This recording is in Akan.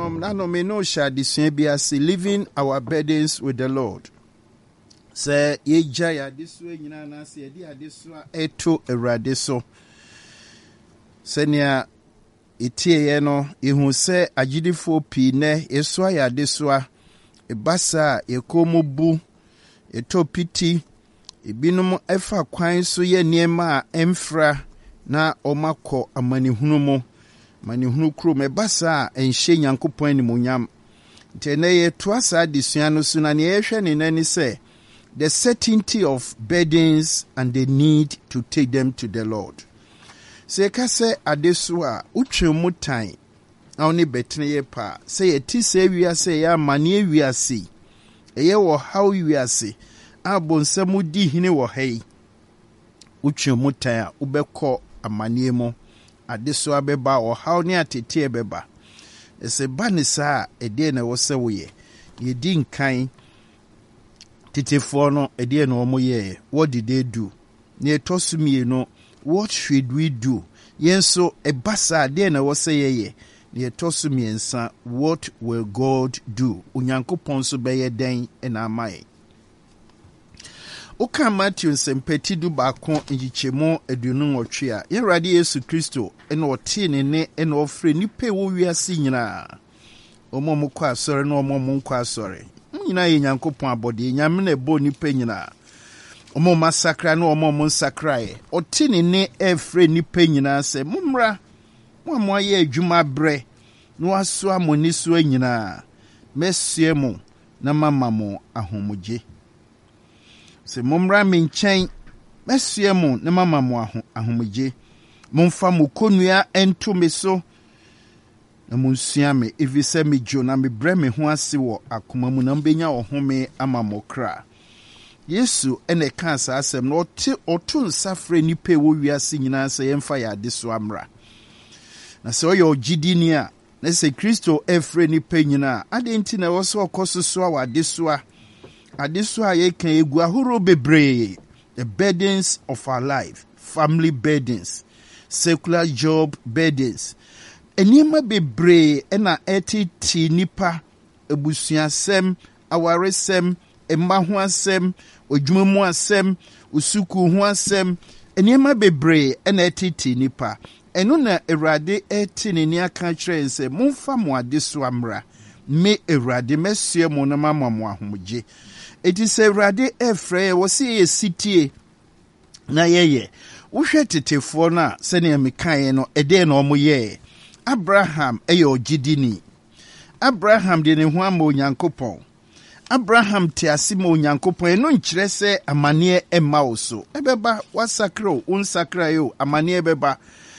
no shall living our burdens with the Lord. Say ye jaya this way, na say dia this one eto erade so. Senia etie ye no ihu se agidifo pi ne eswa ya deswa ebasa ekomobu etopiti ebinum efa kwan so ye niema a emfra na omako amanihunu mo manihunu kro mebasa enhye Nyankopɔn ni monyam ntene ye toasa adesua no so na ne yehwe ne nani se the certainty of burdens and the need to take them to the Lord. Se ka se adeso a utwemu tan na oni betene ye pa se ye ti se wiase ya mane wiase eye wo haw wiase abonsam di hine wo hai utwemu tan a ubekɔ amane mu adeso abeba wo haw ne atete ebeba ese banisa ede na wo se wo ye ye di nkan titefo no ede na wo mo ye what did they do ne tosumie no what should we do yenso ebasa ade na wo se ye ne tosumiensa what will God do Onyankopɔn so beye den na amaye Oka Matthew nsempeti du baako njichemo aduonu nwotwe a Yerade Yesu Kristo ena ɔte ne ena ɔfrɛ nipa wo wiase nyina ɔmo kɔ asɔre na ɔmo nkɔ asɔre nyina ye Nyankopɔn abɔde nyame na ɛbɔ nipa nyina ɔmo masakra na ɔmo nsakrae ɔte ne ɛfrɛ nipa nyina sɛ mumra mo ayɛ adwuma brɛ na waso amoni so nyina mesie mo na mama mo ahomogye se momra me nkyɛn mesie mo na mama mo ahomogye momfa mo konua ento me so na monsua me evise me jo na me brɛ me ho ase wɔ akoma mu na mbenya ɔhome ama mo kra Yesu ene ka sa asɛm na ɔto nsafrɛ nipa wo wiase nyina sɛ yɛmfa yɛ ade so amra na sɛ ɔyɛ ogidini a na sɛ Kristo ɛfrɛ nipa nyina ade nti na wɔ so ɔkɔsoso a wade so a ye kan egu ahoro bebree the burdens of our life family burdens secular job burdens eniema bebree na etiti nipa ebusuasem awaresem emma ho asem odwumamu asem usuku ho asem eniema bebree na etiti nipa eno na Awurade etini ni aka kyerɛ nse momfa mo ade so amra me Awurade mesie mo na mama mo ahomgye eti sɛ Awurade ɛfrɛ wɔ se yɛ sitie na yɛyɛ wohwɛ tetefo na sɛ ne mekae no ɛde na ɔmo yɛ Abraham ɛyɛ ogidini Abraham de ne ho ama Onyankopɔn Abraham te ase ma Onyankopɔn eno nkyerɛ sɛ amane ɛma wo so ɛbɛba wasakra o unsakra yo amane ɛbɛba